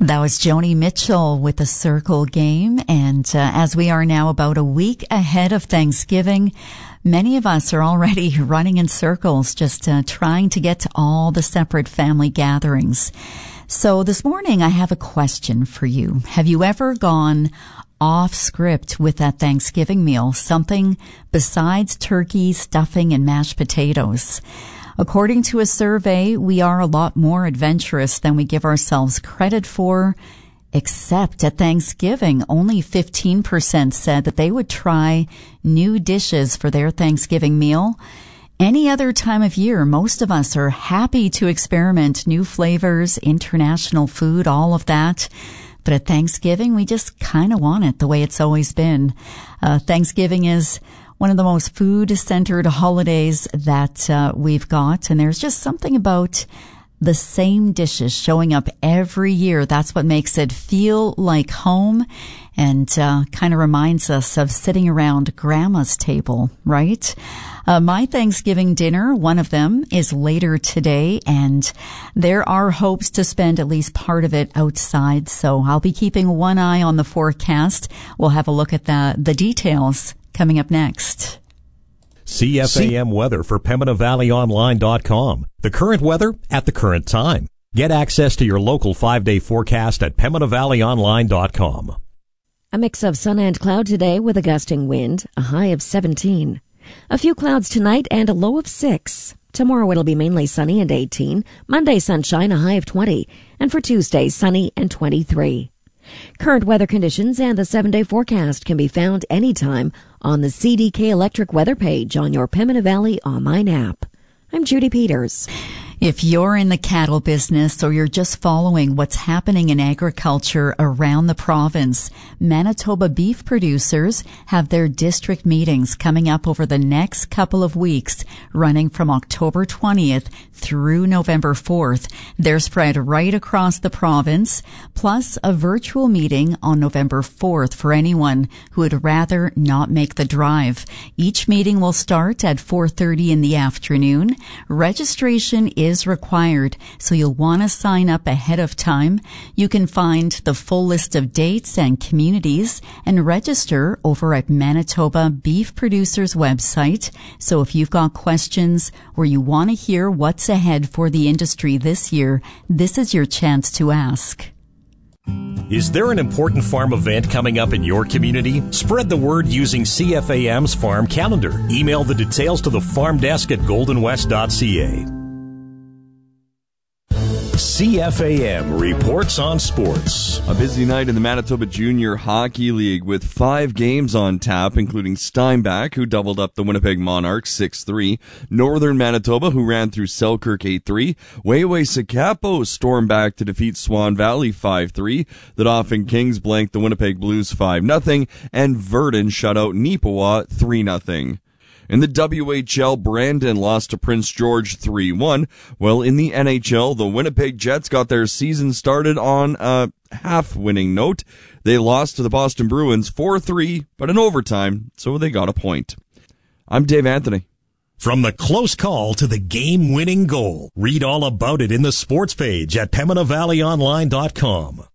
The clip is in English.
That was Joni Mitchell with the Circle Game. And as we are now about a week ahead of Thanksgiving, many of us are already running in circles, just trying to get to all the separate family gatherings. So this morning I have a question for you. Have you ever gone off script with that Thanksgiving meal, something besides turkey, stuffing, and mashed potatoes? According to a survey, we are a lot more adventurous than we give ourselves credit for, except at Thanksgiving. Only 15% said that they would try new dishes for their Thanksgiving meal. Any other time of year, most of us are happy to experiment new flavors, international food, all of that. But at Thanksgiving, we just kind of want it the way it's always been. Thanksgiving is one of the most food-centered holidays that we've got, and there's just something about the same dishes showing up every year. That's what makes it feel like home and kind of reminds us of sitting around Grandma's table, right? My Thanksgiving dinner, one of them, is later today, and there are hopes to spend at least part of it outside, so I'll be keeping one eye on the forecast. We'll have a look at the details coming up next. CFAM weather for PembinaValleyOnline.com. The current weather at the current time. Get access to your local 5-day forecast at PembinaValleyOnline.com. A mix of sun and cloud today with a gusting wind, a high of 17. A few clouds tonight and a low of 6. Tomorrow it'll be mainly sunny and 18. Monday sunshine, a high of 20. And for Tuesday, sunny and 23. Current weather conditions and the 7-day forecast can be found anytime on the CDK Electric weather page on your Pembina Valley online app. I'm Judy Peters. If you're in the cattle business or you're just following what's happening in agriculture around the province, Manitoba beef producers have their district meetings coming up over the next couple of weeks, running from October 20th through November 4th. They're spread right across the province, plus a virtual meeting on November 4th for anyone who would rather not make the drive. Each meeting will start at 4:30 in the afternoon. Registration is required, so you'll want to sign up ahead of time. You can find the full list of dates and communities and register over at Manitoba Beef Producers website. So if you've got questions or you want to hear what's ahead for the industry this year, this is your chance to ask. Is there an important farm event coming up in your community? Spread the word using CFAM's farm calendar. Email the details to the farm desk at goldenwest.ca. CFAM reports on sports. A busy night in the Manitoba Junior Hockey League with 5 games on tap, including Steinbach, who doubled up the Winnipeg Monarchs 6-3, Northern Manitoba, who ran through Selkirk 8-3, Wayway-Sakapo stormed back to defeat Swan Valley 5-3, the Dauphin Kings blanked the Winnipeg Blues 5-0, and Verdun shut out Neepawa 3-0. In the WHL, Brandon lost to Prince George 3-1. Well, in the NHL, the Winnipeg Jets got their season started on a half-winning note. They lost to the Boston Bruins 4-3, but in overtime, so they got a point. I'm Dave Anthony. From the close call to the game-winning goal, read all about it in the sports page at PembinaValleyOnline.com.